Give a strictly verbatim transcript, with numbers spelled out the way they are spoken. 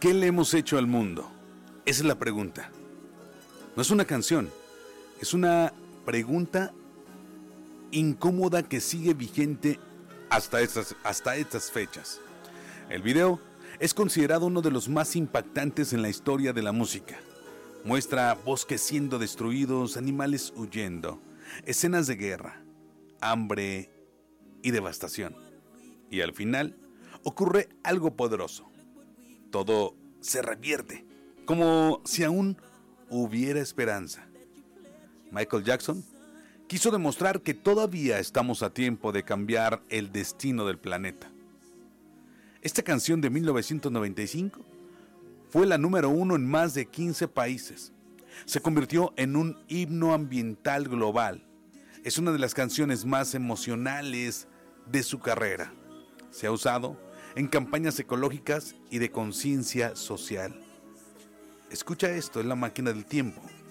¿Qué le hemos hecho al mundo? Esa es la pregunta. No es una canción, es una pregunta incómoda que sigue vigente hasta estas, hasta estas fechas. El video es considerado uno de los más impactantes en la historia de la música. Muestra bosques siendo destruidos, animales huyendo, escenas de guerra, hambre y devastación. Y al final ocurre algo poderoso. Todo se revierte, como si aún hubiera esperanza. Michael Jackson quiso demostrar que todavía estamos a tiempo de cambiar el destino del planeta. Esta canción de mil novecientos noventa y cinco fue la número uno en más de quince países. Se convirtió en un himno ambiental global. Es una de las canciones más emocionales de su carrera. Se ha usado en campañas ecológicas y de conciencia social. Escucha esto, es La Máquina del Tiempo.